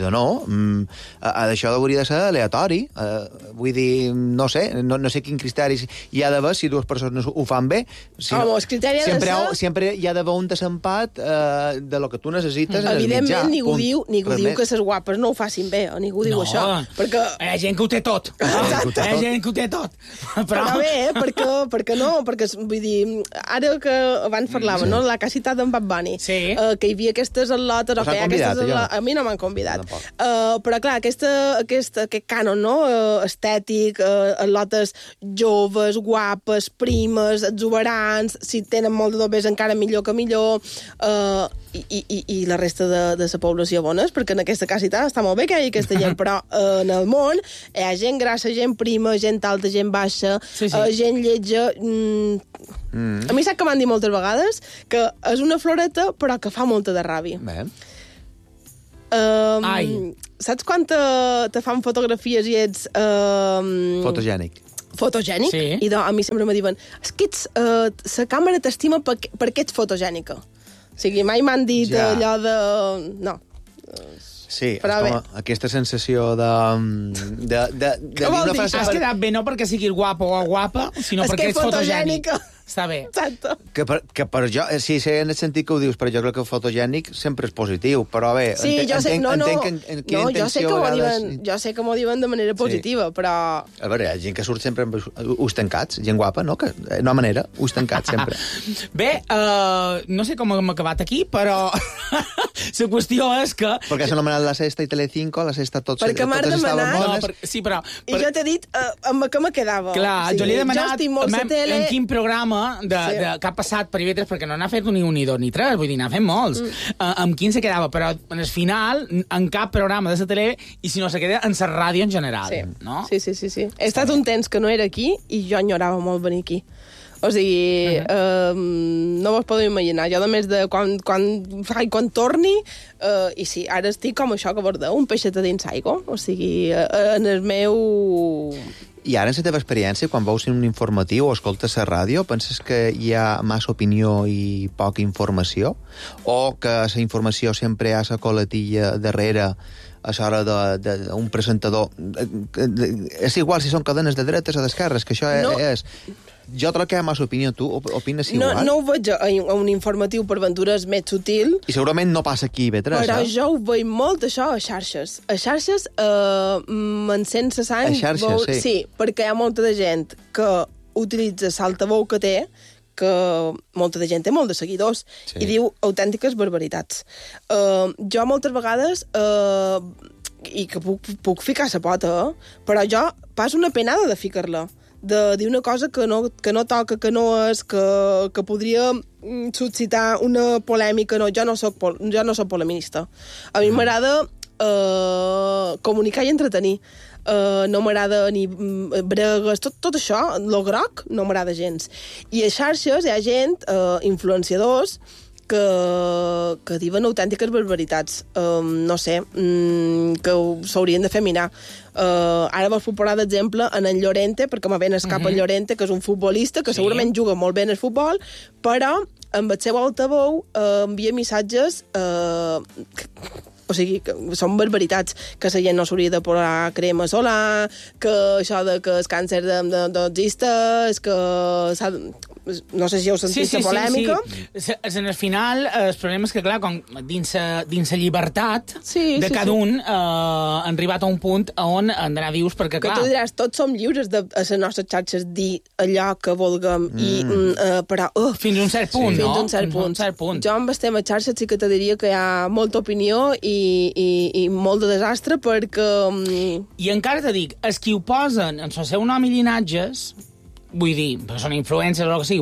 Això hauria de ser aleatori. Vull dir, no sé quin criteri hi ha d'haver si dues persones ho fan bé. Els criteris ha de ser... Sempre hi ha d'haver un desempat de lo que tu necessites en el mitjà. Evidentment, ningú diu que les guapes no ho facin bé, ningú diu això. Perquè... Hi ha gent que ho té tot. Hi ha gent que ho té tot. Però bé, perquè no, perquè, vull dir, ara que abans parlava, no?, la que ha citat en Bad Bunny, que hi havia aquestes atletes, a mi no m'han convidat. Però clar, aquest cànon, no?, estètic, atletes joves, guapes, primes, exuberants, si tenen molt de dobers encara millor que millor, i la resta de la població bones, perquè en aquesta casita està molt bé que hi hagi aquesta gent, però en el món hi ha gent grassa, gent prima, gent alta, gent baixa, gent lletja... A mi sap que m'han dit moltes vegades que és una floreta però que fa molta de ràbia. Saps quan te fan fotografies i ets... Fotogènic. Sí. I a mi sempre me diuen, és que la càmera t'estima perquè ets fotogènica. O sigui, mai m'han dit allò de... No. Sí, aquesta sensació de... Què vol dir? Has quedat bé no perquè siguis guapo o guapa, sinó perquè ets fotogènic. Està bé. Exacte. Que per jo, sí, sé en el sentit que ho dius, però jo crec que el fotogènic sempre és positiu, però bé, sí, entenc en quina intenció a vegades... Jo sé que m'ho diuen de manera positiva, però... A veure, hi ha gent que surt sempre amb ulls tancats, gent guapa, no? Que, no ha manera, ulls tancats sempre. Bé, no sé com hem acabat aquí, però la qüestió és que... Perquè s'ha anomenat La Sexta i Telecinco, La Sexta totes estaven bones. No, sí, però... I jo t'he dit amb què me quedava. Clar, jo li he demanat en quin programa que ha passat per IB3, perquè no n'ha fet ni un, ni dos, ni tres, vull dir, n'ha fet molts. Amb quin se quedava, però en el final, en cap programa de la tele, i si no se queda en la ràdio en general. No? Sí. He estat un temps que no era aquí i jo enyorava molt venir aquí. O sigui, no vos podeu imaginar. Jo, a més de quan torni, i sí, ara estic com això que vos deu, un peixet a dins aigua. O sigui, en el meu... I ara, en la teva experiència, quan veus un informatiu o escoltes la ràdio, penses que hi ha massa opinió i poca informació? O que la informació sempre hi ha la coletilla darrere a l'hora d'un presentador? És igual si són cadenes de dretes o d'esquerres, que això és... Jo trobo que hi ha massa opinió. Tu opines igual? No ho veig a un informatiu, per ventura és més sutil. I segurament no passa aquí, B3, però jo ho veig molt, això, a xarxes. A xarxes, m'encén sa sang... A xarxes, sí. Sí, perquè hi ha molta de gent que utilitza l'altaveu que té, que molta de gent té molt de seguidors, i diu autèntiques barbaritats. Jo moltes vegades... i que puc ficar la pota, però jo passo una penada de ficar-la, de dir una cosa que no toca, que no és, que podria suscitar una polèmica. No, jo no soc polemista. A mi m'agrada comunicar i entretenir. No m'agrada ni bregues, tot això, lo groc, no m'agrada gens. I a xarxes hi ha gent, influenciadors, que diuen autèntiques barbaritats. No sé, que s'haurien de fer mirar. Ara vos puc posar d'exemple en Llorente, perquè me ven escap en Llorente, que és un futbolista que segurament juga molt bé en el futbol, però amb el seu altaveu envia missatges o sigui, que són barbaritats, que la gent no s'hauria de posar crema solar, que això de que el càncer no existe, que no sé si heu sentit la polèmica. Sí. En el final, el problema és que, clar, dins la llibertat de cada un, han arribat a un punt on han d'anar vius, perquè, clar... Que tu diràs, tots som lliures a les nostres xarxes dir allò que vulguem, però... Fins un cert punt, no? Fins un cert punt. Jo amb el tema xarxes sí que te diria que hi ha molta opinió i molt de desastre, perquè... I encara te dic, els qui ho posen en el seu nom i llinatges, vull dir, perquè són influencers o el que sigui,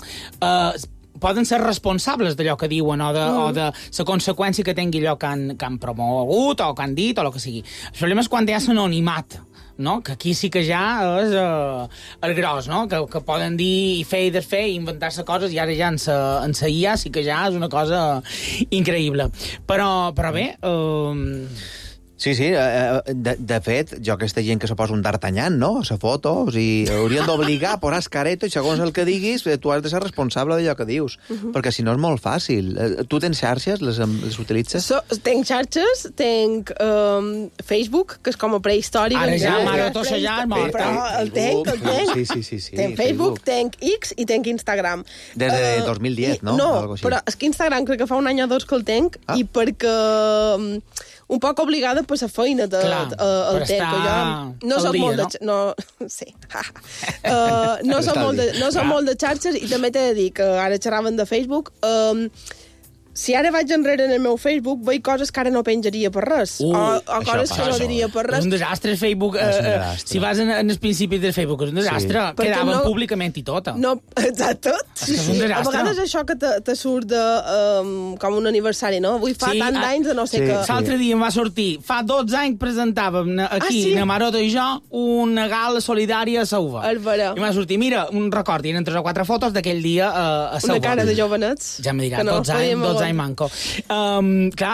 poden ser responsables d'allò que diuen o de la conseqüència que tingui allò que han promogut o que han dit o el que sigui. El problema és quan hi ha l'anonimat, no? Que aquí sí que ja és el gros, no? Que poden dir i fer i desfer i inventar-se coses, i ara ja en sa IA sí que ja és una cosa increïble. Però bé... Sí, de fet, jo aquesta gent que se posa un d'Artagnan, no?, a la foto, o sigui, haurien d'obligar a posar escareto i segons el que diguis, tu has de ser responsable d'allò que dius, perquè si no és molt fàcil. Tu tens xarxes? Les utilitzes? Tenc xarxes, tenc Facebook, que és com a prehistòric. Ara ja, mare, tot això ja és mort. Però el tenc. Sí. Tenc Facebook, tenc X i tenc Instagram. Des de 2010, no? No, però és que Instagram crec que fa un any o dos que el tenc, i perquè... un poc obligada per la feina del temps. No soc molt de... No, sí. No soc molt de xarxes, i també t'he de dir que ara xerraven de Facebook. Si ara vaig enrere en el meu Facebook, veig coses que ara no penjaria per res. O coses que no diria per res. És un desastre, Facebook. Si vas en els principis del Facebook, és un desastre. Quedaven públicament i tot. No, exacte. És un desastre. A vegades això que te surt com un aniversari, no? Avui fa tant d'anys de no sé què. L'altre dia em va sortir, fa 12 anys presentàvem aquí, na Maroto i jo, una gala solidària a Sauva. I em va sortir, mira, un record, i eren 3 o 4 fotos d'aquell dia a Sauva. Una cara de jovenets. Ja me dirà, 12 anys manco. Clar,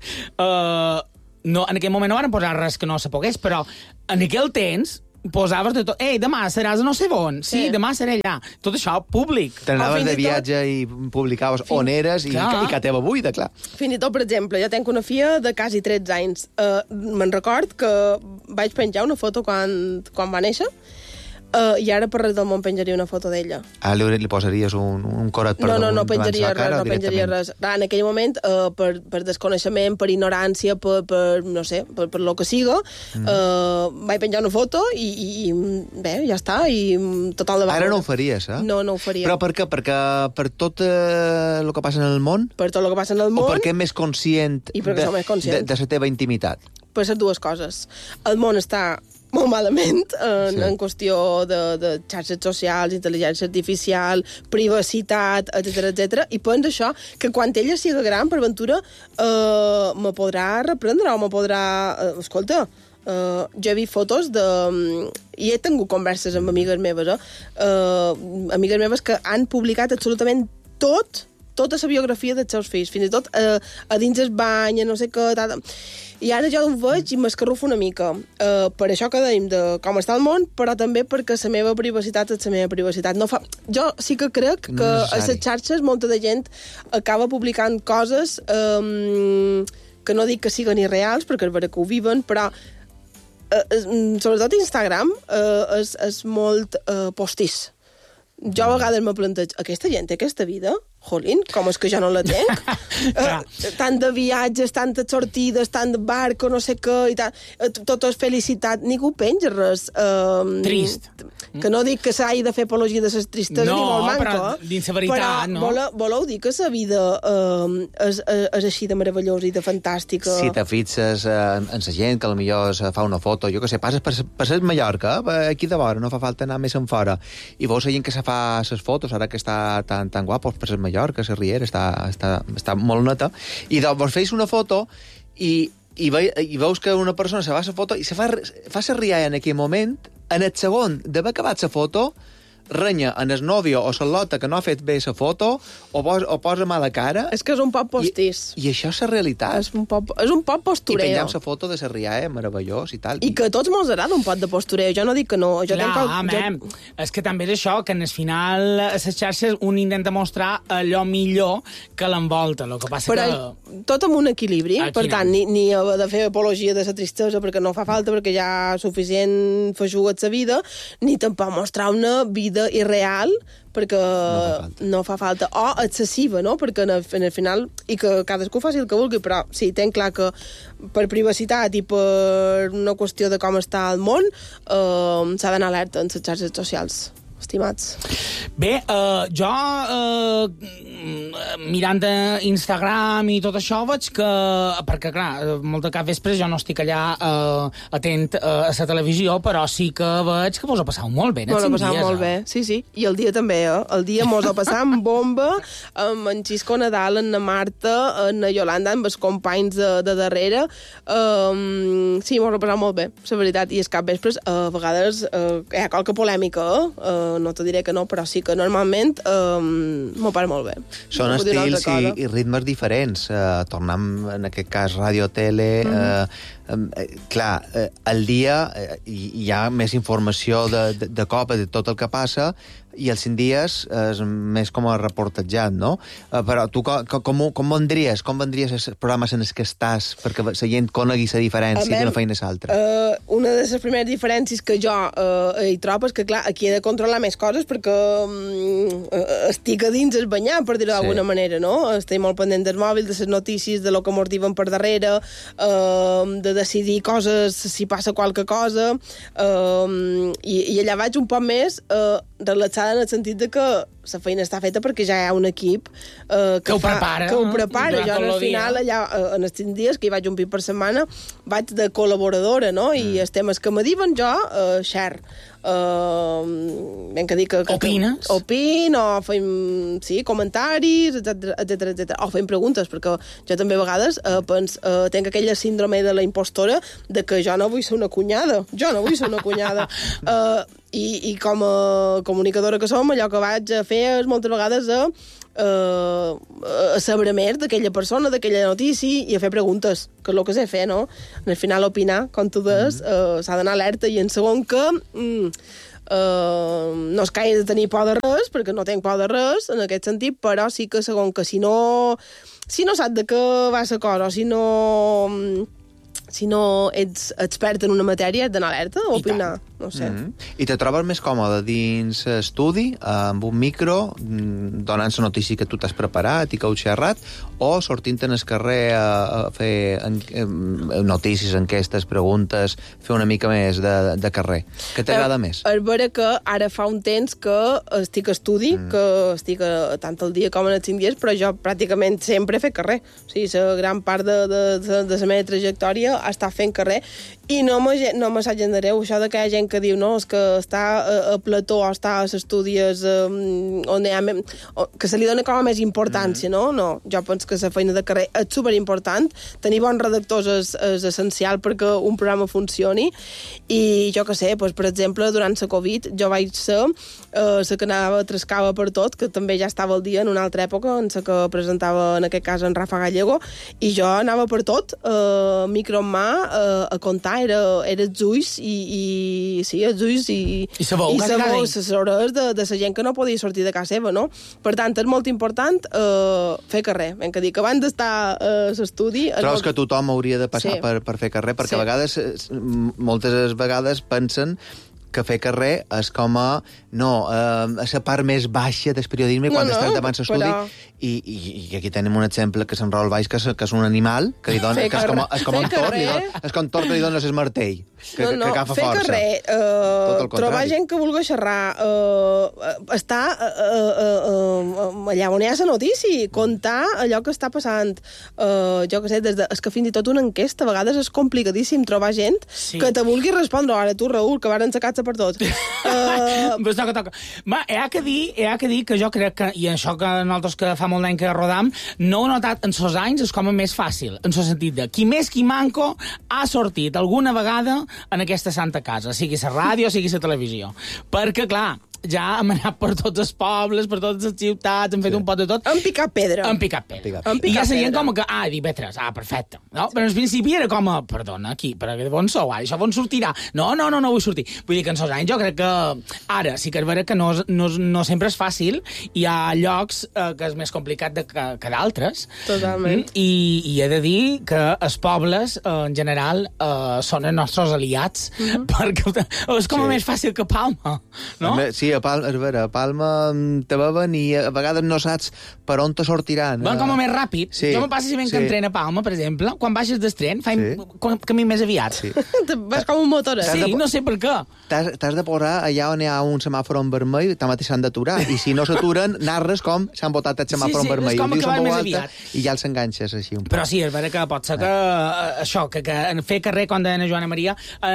no, en aquell moment no van posar res que no se pogués, però en aquell temps posaves de tot. Ei, demà seràs a no sé on. Sí, demà seré allà. Tot això públic. T'anaves de viatge i publicaves on eres i que teva buida, clar. Fins i tot, per exemple, jo tenc una filla de quasi 13 anys. Me'n record que vaig penjar una foto quan va néixer, I ara per res del món penjaria una foto d'ella. Li posaries un coret per damunt? No penjaria res, no penjaria res. En aquell moment, per desconeixement, per ignorància, per no sé, per lo que siga, vaig penjar una foto i bé, ja està, i total de valor. Ara no ho faries, eh? No ho faria. Però per què? Perquè per tot el que passa en el món? Per tot el que passa en el món. O perquè és més conscient de la teva intimitat? Per les dues coses. El món està molt malament en qüestió de xarxes socials, intel·ligència artificial, privacitat, etc. I penso això, que quan ella sigui gran, per ventura, me podrà reprendre o me podrà... Escolta, jo he vist fotos de... I he tingut converses amb amigues meves, amigues meves que han publicat absolutament tota la biografia dels seus fills, fins i tot a dins el bany, no sé què... I ara jo ho veig i m'escarrufo una mica. Per això que dèiem de com està el món, però també perquè la meva privacitat és la meva privacitat. Jo sí que crec que a les xarxes molta de gent acaba publicant coses que no dic que siguin irreals, perquè és vera que ho viven, però sobretot Instagram és molt postís. Jo a vegades me plantejo, aquesta gent té aquesta vida? Jolín, com és que jo no la tenc? Tant de viatges, tantes sortides, tant de barco, no sé què, i tot és felicitat. Ningú penja res. Trist. Que no dic que s'hagi de fer apologia de les tristes, ni molt manco. Però dins la veritat, no? Però voleu dir que la vida és així de meravellosa i de fantàstica? Si te fixes en la gent que potser fa una foto, jo què sé, passes per ser Mallorca, aquí de vora, no fa falta anar més en fora, i veus la gent que se fa les fotos, ara que està tan guapo per ser Mallorca, la Riera, està molt neta, i vos feis una foto i veus que una persona se va a la foto i se fa la rialla en aquell moment, en el segon d'haver acabat la foto, renya en el nòvio o la lota que no ha fet bé la foto o posa mala cara. És que és un poc postís. I això és la realitat. És un poc postureo. I pengem la foto de la rialla, meravellós i tal. I que a tots mos agrada un poc de postureo. Jo no dic que no. És que també és això, que en el final a les xarxes un intenta mostrar allò millor que l'envolta. El que passa que... Tot amb un equilibri. Per tant, ni haver de fer apologia de la tristesa perquè no fa falta, perquè ja suficient feixuga la vida, ni tampoc mostrar una vida irreal, perquè no fa falta. O excessiva, no? Perquè en el final, i que cadascú faci el que vulgui, però sí, tenc clar que per privacitat i per una qüestió de com està el món, s'ha d'anar alerta en les xarxes socials. Estimats. Bé, jo mirant Instagram i tot això veig que, perquè clar, molt de cap vespre jo no estic allà atent a la televisió, però sí que veig que vos ho passau molt bé. Mos ho passau molt bé, sí. I el dia també, El dia mos ho passam amb bomba, amb en Xisco Nadal, en na Marta, en na Yolanda, amb els companys de darrere. Sí, mos ho passau molt bé, la veritat. I els cap vespres, a vegades, hi ha qualque polèmica, no te diré que no, però sí que normalment m'ho passa molt bé. Són estils i ritmes diferents. Tornem, en aquest cas, ràdio, tele... clar, al dia hi ha més informació de cop de tot el que passa, i els 5 dies és més com a reportatjat, no? Però tu com vendries els programes en els que estàs perquè la gent conegui la diferència d'una feina a l'altra? Una de les primeres diferències que jo hi trobo és que, clar, aquí he de controlar més coses perquè estic a dins el banyar, per dir-ho d'alguna manera, no? Estic molt pendent dels mòbils, de les notícies, de lo que mos diuen per darrere, de decidir coses si passa qualque cosa, i allà vaig un poc més relaxada en el sentit de que la feina està feta perquè ja hi ha un equip que ho prepara. Jo, al final, allà, en els 5 dies, que hi vaig un pit per setmana, vaig de col·laboradora, no? I els temes que me diuen jo, share. Ben que dic que... Opines? Opino, o fem comentaris, etc. O fem preguntes, perquè jo també a vegades tenc aquella síndrome de la impostora de que jo no vull ser una cunyada. I com a comunicadora que som, allò que vaig a fer és moltes vegades a saber més d'aquella persona, d'aquella notícia, i a fer preguntes, que és el que sé fer, no? Al final, opinar, com tu des, s'ha d'anar alerta, i en segon que no es caigui de tenir por de res, perquè no tenc por de res, en aquest sentit, però sí que segon que si no saps de què va la cosa, o si no ets expert en una matèria, ets d'anar alerta, opinar. no sé. I te trobes més còmode dins estudi, amb un micro, donant la notícia que tu t'has preparat i que heu xerrat, o sortint en el carrer a fer notícies, enquestes, preguntes, fer una mica més de carrer? Què t'agrada més? És vera que ara fa un temps que estic a estudi, que estic tant el dia com en els 5 dies, però jo pràcticament sempre he fet carrer. O sigui, la gran part de la meva trajectòria ha estat fent carrer, i no me s'agendareu això de que hi ha gent que diu no, és que està a plató o està a les estudis on hi ha que se li dona com a més importància, no? No, jo penso que la feina de carrer és superimportant. Tenir bons redactors és essencial perquè un programa funcioni, i jo que sé, doncs, per exemple, durant la Covid jo vaig ser la que anava trascava per tot, que també ja estava al dia en una altra època, en la que presentava en aquest cas en Rafa Gallego, i jo anava per tot, micro en mà, a contar, era els ulls i sí, els ulls i sa veu, les hores de la gent que no podia sortir de casa seva, no? Per tant, és molt important fer carrer. Hem de dir que abans d'estar a l'estudi... Trobo que tothom hauria de passar per fer carrer, perquè a vegades, moltes vegades pensen que fer carrer és com a la part més baixa del periodisme quan estàs davant l'estudi, i aquí tenim un exemple que se'n Raül Valls, que és un animal, que li dona, que és com un tort, és com tort que li dones el martell, que agafa fer força. Carrer, trobar gent que vulgui xerrar, estar allà on hi ha la notícia, contar allò que està passant, jo que sé, és que fins i tot una enquesta a vegades és complicadíssim trobar gent que te vulgui respondre. Ara tu, Raül, que varen sacar-se per tot. Pues toca. He de dir que jo crec que, i això que nosaltres que fa molt d'any que rodam, no ho he notat en sos anys, és com a més fàcil, en el sentit de qui més qui manco ha sortit alguna vegada en aquesta santa casa, sigui la ràdio, sigui la televisió. Perquè, clar, ja hem anat per tots els pobles, per totes les ciutats, hem fet un pot de tot. Hem picat pedra. I ja seien com que, divetres, perfecte. No? Però al principi era com a, perdona, aquí, però on sou? Això on sortirà? No vull sortir. Vull dir que en sos anys jo crec que ara sí que és vera que no sempre és fàcil, hi ha llocs que és més complicat que d'altres. Totalment. I he de dir que els pobles, en general, són els nostres aliats, perquè és com a més fàcil que Palma, no? Sí, a Palma te veuen i a vegades no saps per on te sortiran. Van com a més ràpid. Sí. Jo me passa si venc en tren a Palma, per exemple, quan baixes del tren, faig camí més aviat. Sí. Vas com un motor, Sí, no sé per què. T'has de posar allà on hi ha un semàfor en vermell, mateix s'han d'aturar, i si no s'aturen, narres com s'han botat el semàfor en vermell. És com que va més aviat. I ja els enganxes així un poc. Però sí, és vera que pot ser que això, que fer carrer, com deia Joana Maria,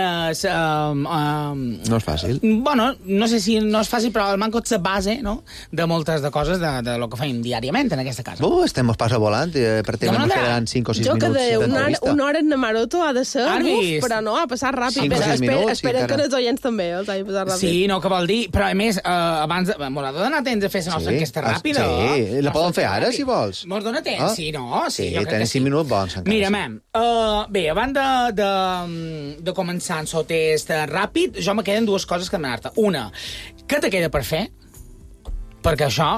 no és fàcil. Bueno, no sé si no és fàcil, però el manco és la base, no?, de moltes de coses de lo que fem diàriament en aquesta casa. Estem passa volant, pràcticament ens quedaran 5 o 6 minuts d'entrevista. Una hora en Namaroto ha de ser, però no, ha passat ràpid. Esperen que els oients també els hagi passat ràpid. Sí, no, que vol dir, però a més, abans m'ha de donar temps de fer la nostra enquesta ràpida. Sí, la poden fer ara, si vols. Mos dona temps, sí, no? Sí, tenen 5 minuts bons encara. Mira, mem, bé, abans de començar en el test ràpid, jo me queden dues coses que demanar-te. Una, què te queda per fer? Perquè això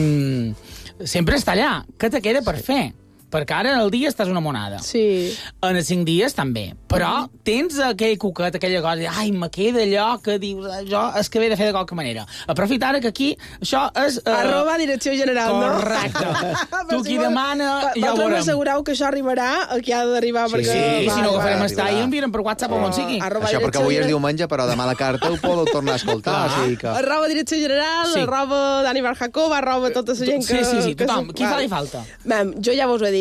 sempre està allà. Què te queda per fer? Perquè ara en el dia estàs una monada. Sí. En els 5 dies també. Però tens aquell cuquet, aquella cosa, ai, me queda allò que dius, jo és que he de fer de qualque manera. Aprofita ara que aquí això és... @direcció general, no? Correcte. Tu qui demana, ja ho veurem. M'assegurau que això arribarà el que ha d'arribar. Sí, si no agafarem estar i enviarem per WhatsApp o on sigui. Això perquè avui és diumenge, però demà la carta ho podeu tornar a escoltar. @direcció general, @Dani Barjacob, @tota la gent que... Sí, tothom. Qui fa li falta? Jo ja vos ho he dit.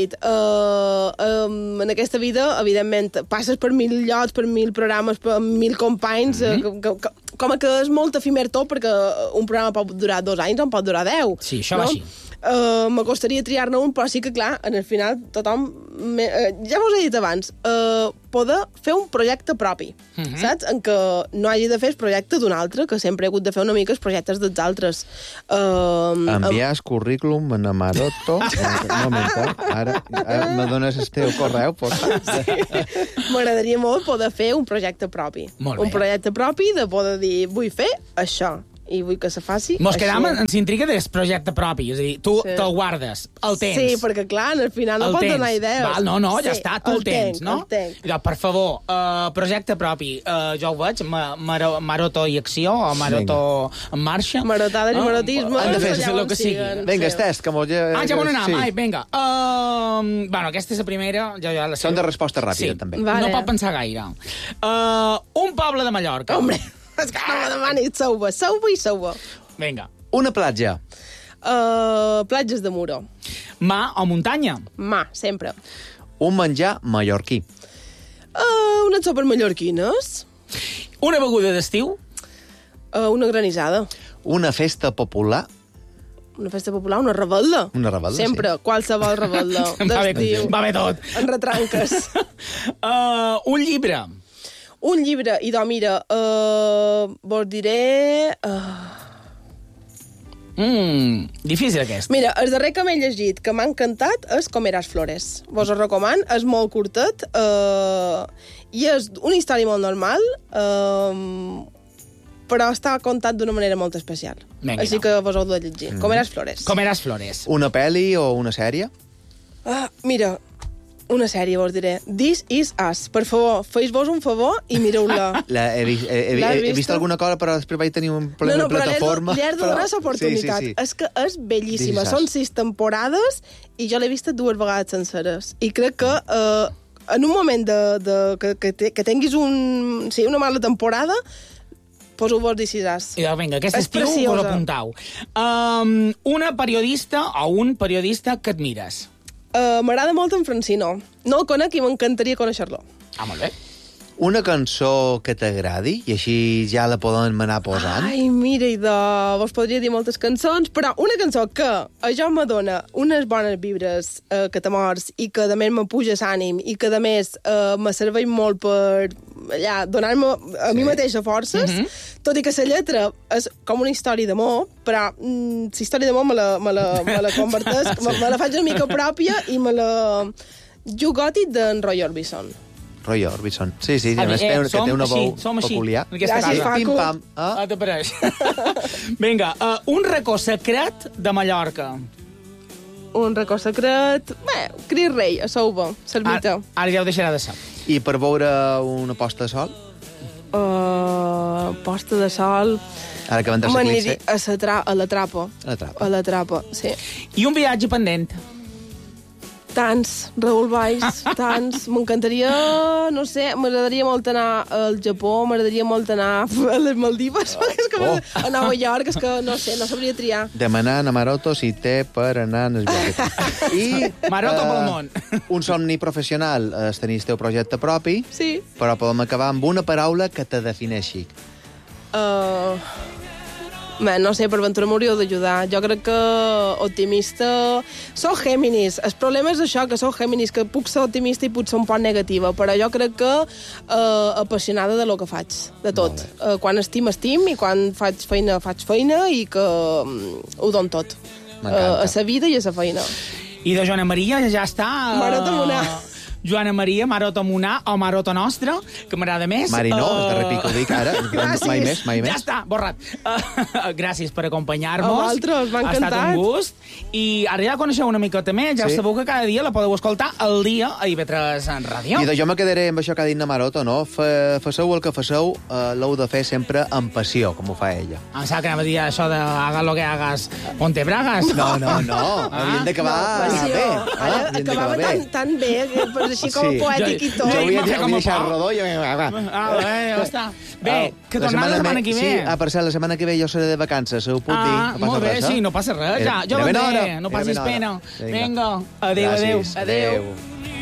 En aquesta vida, evidentment, passes per 1000 llocs, per 1000 programes, per 1000 companys, com que és molt efímer tot, perquè un programa pot durar 2 anys o pot durar 10. Sí, això va així. M'acostaria triar-ne un, però sí que, clar, en el final tothom... Ja vos he dit abans, poder fer un projecte propi, saps? En què no hagi de fer el projecte d'un altre, que sempre he hagut de fer una mica els projectes dels altres. Enviar currículum a Namaroto. Un moment, ara me dones el teu correu, M'agradaria molt poder fer un projecte propi. Un projecte propi de poder dir, vull fer això. i vull que se faci. Mos quedam en l'intriga del projecte propi, és a dir, tu te'l guardes, el tens. Sí, perquè clar, al final no pots donar idees. Val, no, ja està, tu el tens, no? El tenc. I, per favor, projecte propi, jo ho veig, Maroto i acció, o Maroto en marxa. Marotades i marotisme. Han de fer el que sigui. Vinga, estès, que mos... ja m'ho anam, ai, vinga. Bueno, aquesta és la primera. Són de resposta ràpida, també. No pot pensar gaire. Un poble de Mallorca. Hombre, és que no me demanis Sauva. Vinga. Una platja. Platges de Muro. Mà o muntanya? Mà, sempre. Un menjar mallorquí. Unes sopes mallorquines. Una beguda d'estiu? Una granissada. Una festa popular. Una festa popular, una rebel·la. Una rebel·la, sempre, sí. Qualsevol rebel·la. Va bé tot. En retranques. Un llibre. Un llibre, idò, mira, vos diré... Difícil aquest. Mira, el darrer que m'he llegit, que m'ha encantat, és Comeràs Flores. Vos ho recomano, és molt curtet, i és una història molt normal, però està contat d'una manera molt especial. Venga, així que vos heu de llegir. Comeràs Flores. Comeràs Flores. Una pel·li o una sèrie? Mira, una sèrie, vos diré. This is Us. Per favor, feu-vos un favor i mireu-la. He vist alguna cosa, però després vaig tenir un problema de plataforma. No, però li has de donar l'oportunitat. Sí. És que és bellíssima. Són 6 temporades i jo l'he vista 2 vegades senceres. I crec que en un moment que tinguis una mala temporada, poseu-vos This is Us. Vinga, aquest estiu vos apuntau. Una periodista o un periodista que admires? M'agrada molt en Francino. No el conec i m'encantaria conèixer-lo. Molt bé. Una cançó que t'agradi i així ja la podem anar posant? Ai, mira, vos podria dir moltes cançons, però una cançó que a jo me dona unes bones vibres que t'amors i que a més me puja l'ànim i que a més me serveix molt per donar-me a mi mateixa forces, tot i que la lletra és com una història d'amor, però la història d'amor me la converteix, me la faig una mica pròpia i me la Jugòtic d'en Roy Orbison. Roy Orbison. Sí, a més que té una veu peculiar. Gràcies, Paco. Pim-pam. T'apareix. Vinga, un racó secret de Mallorca. Un racó secret... Cris Rei, a Sauva, Servita. Ara ja ho deixarà de ser. I per veure una posta de sol? Posta de sol... Ara que va entrar l'eclipse. A la Trapa. A la Trapa, sí. I un viatge pendent? Tants, Raül Valls, tants. M'encantaria, no sé, m'agradaria molt anar al Japó, m'agradaria molt anar a les Maldives, a Nova York, és que no sé, no sabria triar. Demanant a Maroto si té per anar en el viatge. I Maroto pel món. Un somni professional és tenir el teu projecte propi, sí. Però podem acabar amb una paraula que te defineixi. No sé, per ventura m'hauríeu d'ajudar. Jo crec que optimista... Soc Géminis. El problema és això, que soc Géminis, que puc ser optimista i puc ser un poc negativa, però jo crec que apassionada de lo que faig, de tot. Quan estim i quan faig feina i que ho dono tot. A la vida i a la feina. I de Joana Maria ja està... Maroto Monar. Joana Maria, Maroto Monar o Maroto Nostra, que m'agrada més. Mari no, és de repic, ho dic ara. Mai més. Ja està, borrat. Gràcies per acompanyar-nos. A vosaltres, m'ha encantat. Ha estat un gust. I ara ja coneixeu una miqueta més, ja sabeu que cada dia la podeu escoltar al dia a IB3 en ràdio. I jo me quedaré amb això que ha dit na Maroto, no? Faceu el que faceu, l'heu de fer sempre amb passió, com ho fa ella. Em sap que anava a dir això de hagas lo que hagas, ponte bragas. No. Havíem d'acabar bé. Acabava tan bé, així com poètic i tot. Jo havia deixat rodó i... Ja està. Bé, que tornem la setmana que ve. Sí, per cert, la setmana que ve jo seré de vacances, ho puc dir, no passa res. Molt bé, sí, no passa res. Jo vendré, no passis pena. Vinga, adéu. Adéu.